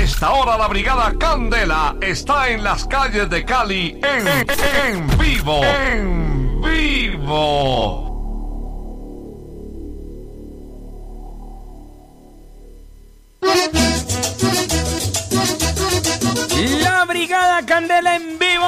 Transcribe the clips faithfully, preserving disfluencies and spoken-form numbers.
esta hora la Brigada Candela está en las calles de Cali en, en, en vivo. En vivo. La Brigada Candela en vivo.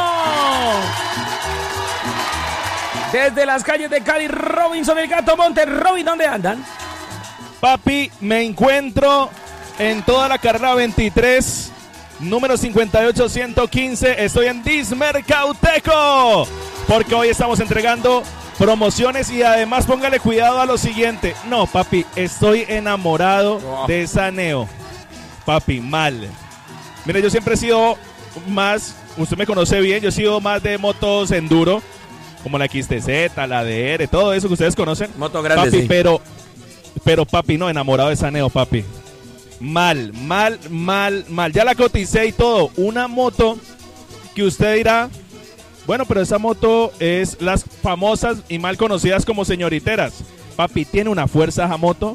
Desde las calles de Cali, Robinson el Gato Montes. Robin, ¿dónde andan? Papi, me encuentro en toda la carrera veintitrés, número cincuenta y ocho ciento quince. Estoy en Dismercauteco, porque hoy estamos entregando promociones y además póngale cuidado a lo siguiente. No, papi, estoy enamorado oh. de esa Neo. Papi, mal. Mire, yo siempre he sido más, usted me conoce bien, yo he sido más de motos enduro, como la X T Z, la D R, todo eso que ustedes conocen. Moto grande, papi, sí. pero, pero papi, no, enamorado de esa Neo, papi. Mal, mal, mal, mal. Ya la coticé y todo. Una moto que usted dirá, bueno, pero esa moto es las famosas y mal conocidas como señoriteras. Papi, tiene una fuerza esa moto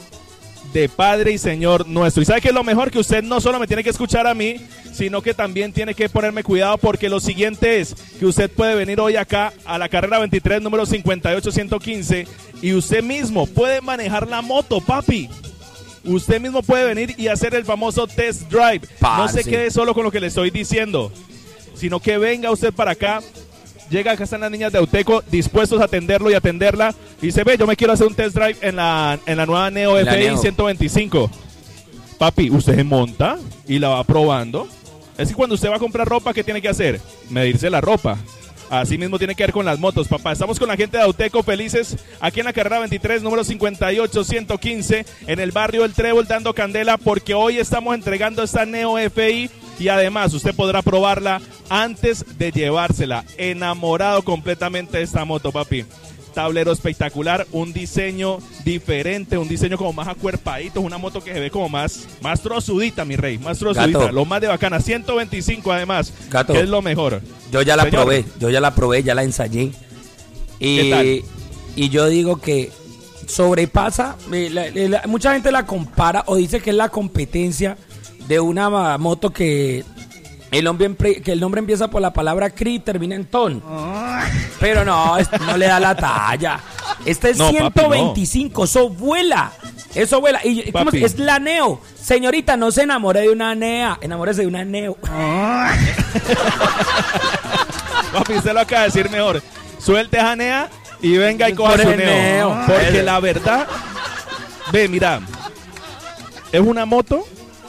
de Padre y Señor nuestro. Y sabe que es lo mejor, que usted no solo me tiene que escuchar a mí, sino que también tiene que ponerme cuidado, porque lo siguiente es que usted puede venir hoy acá a la carrera veintitrés, número cincuenta y ocho ciento quince, y usted mismo puede manejar la moto, papi. Usted mismo puede venir y hacer el famoso test drive. Parce. No se quede solo con lo que le estoy diciendo, sino que venga usted para acá. Llega, acá están las niñas de Auteco dispuestos a atenderlo y atenderla. Y dice, ve, yo me quiero hacer un test drive en la, en la nueva Neo la F I Neo. ciento veinticinco. Papi, usted se monta y la va probando. Es que cuando usted va a comprar ropa, ¿qué tiene que hacer? Medirse la ropa. Así mismo tiene que ver con las motos, papá. Estamos con la gente de Auteco felices aquí en la carrera veintitrés, número cincuenta y ocho ciento quince, en el barrio El Trébol, dando candela, porque hoy estamos entregando esta Neo F I. Y además usted podrá probarla antes de llevársela. Enamorado completamente de esta moto, papi. Tablero espectacular, un diseño diferente, un diseño como más acuerpadito. Es una moto que se ve como más, más trozudita, mi rey, más trozudita. Gato. Lo más de bacana, ciento veinticinco además, Gato. Que es lo mejor. Yo ya la Señor. probé, yo ya la probé, ya la ensayé. Y, ¿qué tal? Y yo digo que sobrepasa, la, la, mucha gente la compara o dice que es la competencia de una moto que el nombre, que el nombre empieza por la palabra cri y termina en ton. Pero no, no le da la talla. Esta es no, ciento veinticinco, papi, no. Eso vuela. Eso vuela. Y ¿cómo es? Es la Neo. Señorita, no se enamore de una Nea, enamórese de una Neo. Papi, usted lo acaba de decir mejor. Suelte a Nea y venga y coja su Neo. Neo. Porque la verdad, ve, mira, es una moto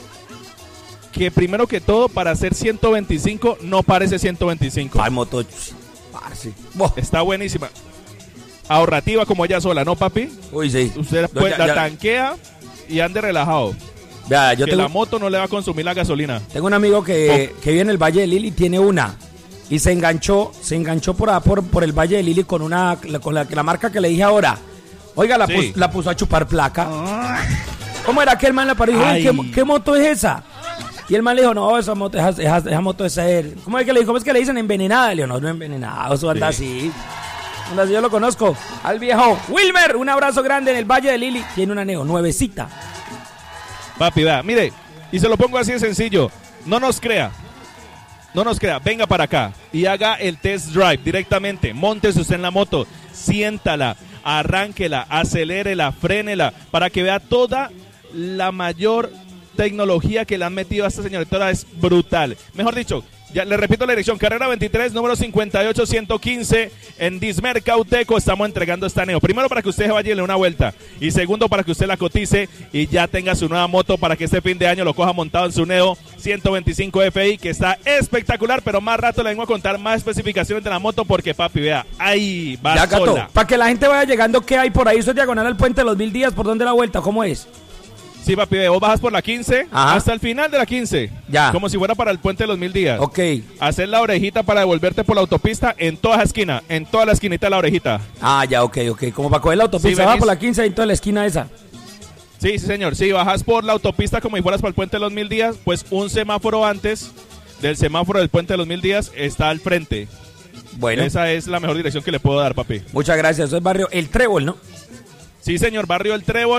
que primero que todo, para ser ciento veinticinco, no parece ciento veinticinco. Ay, moto, parce. Está buenísima. Ahorrativa como ella sola, ¿no, papi? Uy, sí. Usted pues, ya, la ya. tanquea y ande relajado. Vea, yo que tengo... la moto no le va a consumir la gasolina. Tengo un amigo que, oh. que vive en el Valle de Lili, tiene una. Y se enganchó, se enganchó por, por, por el Valle de Lili con una, con la, la marca que le dije ahora. Oiga, la, sí. pus, la puso a chupar placa. ¿Cómo era que el man la paró? ¿Qué, ¿Qué moto es esa? Y el man le dijo, no, esa moto, esa, esa, esa moto es él. ¿Cómo es que le dijo? ¿Cómo es que le dicen envenenada? Le dijo, no, no envenenada, eso anda sí. así. Anda así, yo lo conozco. Al viejo Wilmer, un abrazo grande en el Valle de Lili. Tiene una Neo, nuevecita. Papi, va, mire, y se lo pongo así de sencillo. No nos crea, no nos crea. Venga para acá y haga el test drive directamente. Móntese usted en la moto, siéntala, arránquela, acelérela, frénela, para que vea toda la mayor tecnología que le han metido a esta señorita. Es brutal. Mejor dicho, ya le repito la dirección, carrera veintitrés, número cincuenta y ocho ciento quince, en Dismercauteco. Estamos entregando esta Neo. Primero, para que usted se vaya y le dé una vuelta. Y segundo, para que usted la cotice y ya tenga su nueva moto, para que este fin de año lo coja montado en su Neo ciento veinticinco F I, que está espectacular. Pero más rato le vengo a contar más especificaciones de la moto, porque, papi, vea, ahí va ya, sola. Gato, para que la gente vaya llegando, ¿qué hay por ahí? ¿Eso es diagonal al puente de los mil días? ¿Por dónde la vuelta? ¿Cómo es? Sí, papi, vos bajas por la quince, ajá, hasta el final de la quince. Ya. Como si fuera para el puente de los mil días. Ok. Hacer la orejita para devolverte por la autopista en toda esa esquina, en toda la esquinita de la orejita. Ah, ya, ok, ok. Como para coger la autopista, sí, baja por la quince y en toda la esquina esa. Sí, sí, señor. Sí, bajas por la autopista como si fueras para el puente de los mil días, pues un semáforo antes del semáforo del puente de los mil días está al frente. Bueno. Esa es la mejor dirección que le puedo dar, papi. Muchas gracias. Eso es barrio El Trébol, ¿no? Sí, señor, barrio El Trébol.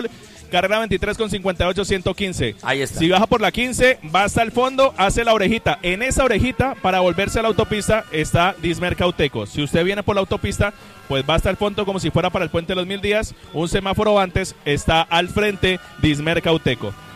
carrera veintitrés con cincuenta y ocho, ciento quince. Ahí está. Si baja por la quince, va hasta el fondo, hace la orejita. En esa orejita, para volverse a la autopista, está Dismer Cauteco. Si usted viene por la autopista, pues va hasta el fondo como si fuera para el Puente de los Mil Días. Un semáforo antes, está al frente Dismer Cauteco.